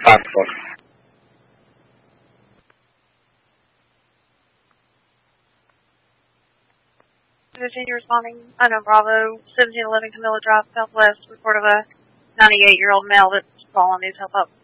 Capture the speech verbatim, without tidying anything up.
possible. Virginia responding, I know Bravo, seventeen eleven Camilla Drive, Southwest, report of a ninety-eight-year-old male that's fallen. Needs help up.